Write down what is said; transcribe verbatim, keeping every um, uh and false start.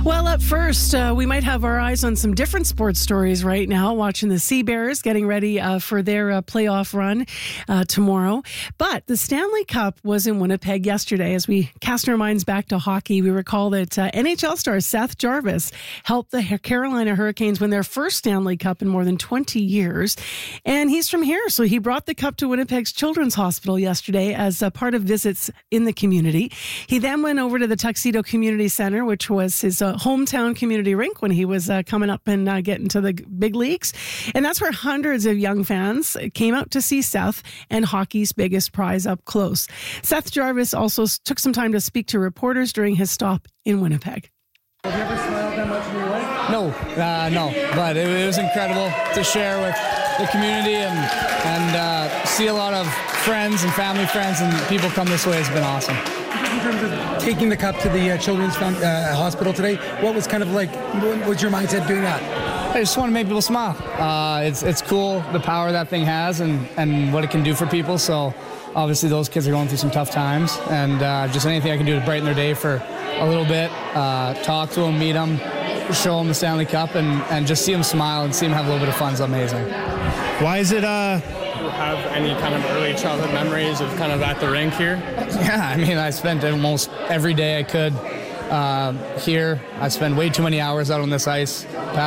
Well, up first, uh, we might have our eyes on some different sports stories right now, watching the Sea Bears getting ready uh, for their uh, playoff run uh, tomorrow. But the Stanley Cup was in Winnipeg yesterday. As we cast our minds back to hockey, we recall that uh, N H L star Seth Jarvis helped the Carolina Hurricanes win their first Stanley Cup in more than twenty years. And he's from here, so he brought the cup to Winnipeg's Children's Hospital yesterday as a part of visits in the community. He then went over to the Tuxedo Community Center, which was his uh, hometown community rink when he was uh, coming up and uh, getting to the big leagues. And that's where hundreds of young fans came out to see Seth and hockey's biggest prize up close. Seth Jarvis also took some time to speak to reporters during his stop in Winnipeg. Have you ever smiled that much in your life? No, uh, no, but it, it was incredible to share with the community and, and uh, see a lot of friends and family friends and people come this way. It's been awesome. In terms of taking the cup to the uh, Children's Fund, uh, Hospital today, what was kind of like, what was your mindset doing that? I just want to make people smile. Uh, it's it's cool the power that thing has and, and what it can do for people. So obviously those kids are going through some tough times, and uh, just anything I can do to brighten their day for a little bit, uh, talk to them, meet them, show them the Stanley Cup, and, and just see them smile and see them have a little bit of fun is amazing. Why is it uh have any kind of early childhood memories of kind of at the rink here? Yeah, I mean, I spent almost every day I could uh, here. I spent way too many hours out on this ice.